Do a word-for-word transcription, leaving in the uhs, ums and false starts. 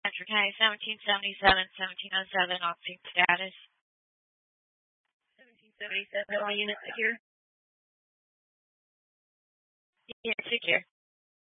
Patrick County, seventeen seventy-seven, seventeen oh seven, occupancy status. seventeen seventy-seven, all units secure. Yeah, secure.